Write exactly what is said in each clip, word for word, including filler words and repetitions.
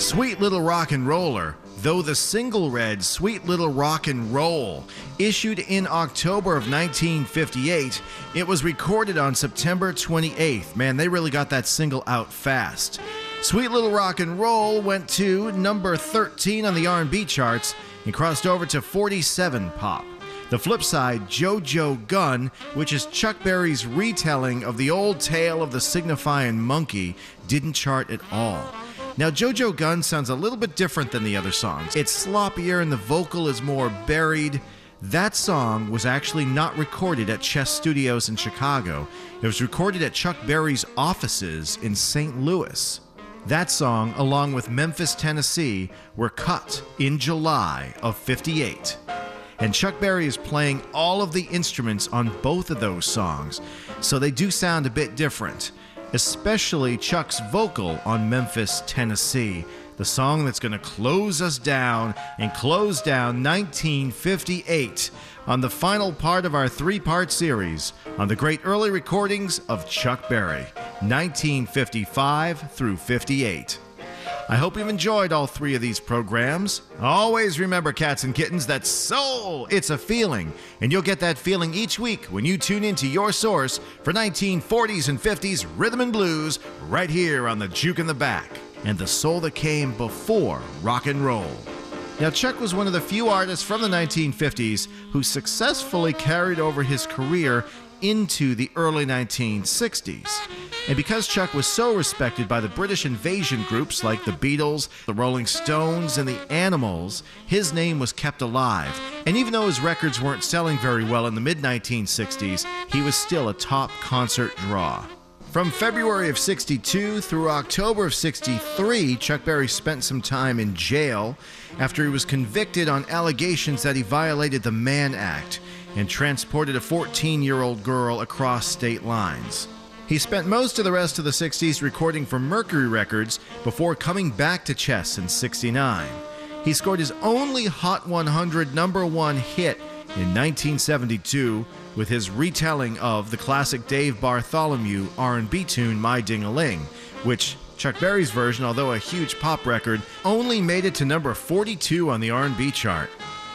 Sweet Little Rock and Roller, though the single read Sweet Little Rock and Roll, issued in October of nineteen fifty-eight, it was recorded on September twenty-eighth. Man, they really got that single out fast. Sweet Little Rock and Roll went to number thirteen on the R and B charts and crossed over to forty-seven pop. The flip side, Jojo Gun, which is Chuck Berry's retelling of the old tale of the signifying monkey, didn't chart at all. Now, Jojo Gun sounds a little bit different than the other songs. It's sloppier and the vocal is more buried. That song was actually not recorded at Chess Studios in Chicago. It was recorded at Chuck Berry's offices in Saint Louis. That song, along with Memphis, Tennessee, were cut in July of fifty-eight. And Chuck Berry is playing all of the instruments on both of those songs, so they do sound a bit different, especially Chuck's vocal on Memphis, Tennessee, the song that's going to close us down and close down nineteen fifty-eight on the final part of our three-part series on the great early recordings of Chuck Berry, nineteen fifty-five through fifty-eight. I hope you've enjoyed all three of these programs. Always remember, cats and kittens, that soul, it's a feeling. And you'll get that feeling each week when you tune into your source for nineteen forties and fifties rhythm and blues right here on the Juke in the Back and the soul that came before rock and roll. Now, Chuck was one of the few artists from the nineteen fifties who successfully carried over his career into the early nineteen sixties. And because Chuck was so respected by the British invasion groups like the Beatles, the Rolling Stones, and the Animals, his name was kept alive. And even though his records weren't selling very well in the mid nineteen sixties, he was still a top concert draw. From February of sixty-two through October of sixty-three, Chuck Berry spent some time in jail after he was convicted on allegations that he violated the Mann Act and transported a fourteen-year-old girl across state lines. He spent most of the rest of the sixties recording for Mercury Records before coming back to Chess in sixty-nine. He scored his only Hot one hundred number one hit in nineteen seventy-two with his retelling of the classic Dave Bartholomew R and B tune My Ding-a-Ling, which Chuck Berry's version, although a huge pop record, only made it to number forty-two on the R and B chart.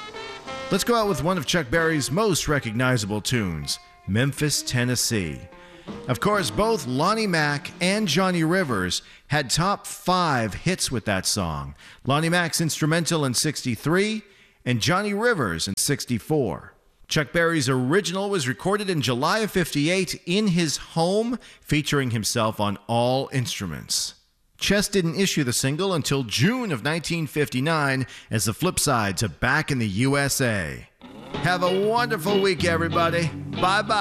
Let's go out with one of Chuck Berry's most recognizable tunes, Memphis, Tennessee. Of course, both Lonnie Mack and Johnny Rivers had top five hits with that song. Lonnie Mack's instrumental in sixty-three and Johnny Rivers in sixty-four. Chuck Berry's original was recorded in July of fifty-eight in his home, featuring himself on all instruments. Chess didn't issue the single until June of nineteen fifty-nine as the flip side to Back in the U S A. Have a wonderful week, everybody. Bye-bye.